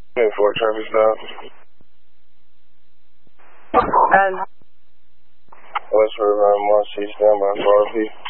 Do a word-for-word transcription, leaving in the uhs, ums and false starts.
ten four, traffic stop. And West River, one C, stand by for R P.